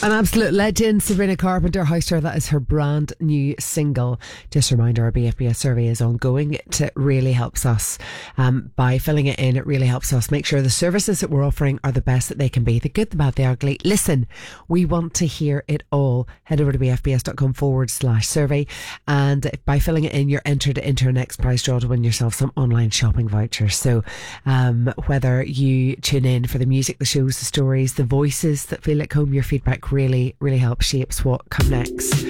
An absolute legend, Sabrina Carpenter, House Tour. That is her brand new single. Just a reminder, our BFBS survey is ongoing. It really helps us by filling it in. It really helps us make sure the services that we're offering are the best that they can be. The good, the bad, the ugly. Listen, we want to hear it all. Head over to bfbs.com/survey, and by filling it in, you're entered into our next prize draw to win yourself some online shopping vouchers. So whether you tune in for the music, the shows, the stories, the voices that feel like home, your feedback really, really helps shapes what come next.